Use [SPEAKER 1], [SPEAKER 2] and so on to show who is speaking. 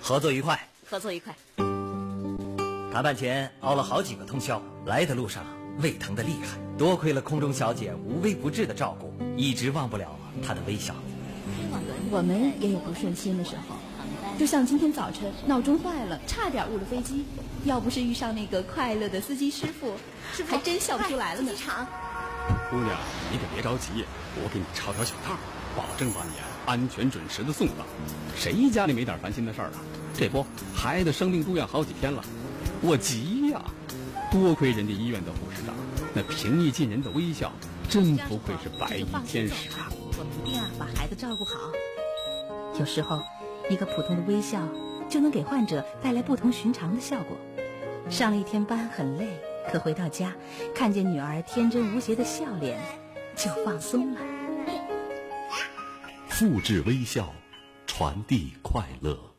[SPEAKER 1] 合作愉快，
[SPEAKER 2] 合作愉快。
[SPEAKER 1] 谈判前熬了好几个通宵，来的路上胃疼得厉害，多亏了空中小姐无微不至的照顾，一直忘不了她的微笑。
[SPEAKER 3] 我们也有不顺心的时候，就像今天早晨闹钟坏了，差点误了飞机，要不是遇上那个快乐的司机师傅，还真笑不出来了呢。
[SPEAKER 4] 姑娘，你可别着急，我给你抄条小道，保证把你安全准时的送到。谁家里没点烦心的事儿啊？这不，孩子生病住院好几天了，我急呀！多亏人家医院的护士长，那平易近人的微笑，真不愧是白衣天使啊！
[SPEAKER 2] 我们一定把孩子照顾好。有时候，一个普通的微笑就能给患者带来不同寻常的效果。上了一天班很累，可回到家看见女儿天真无邪的笑脸，就放松了。
[SPEAKER 5] 复制微笑，传递快乐。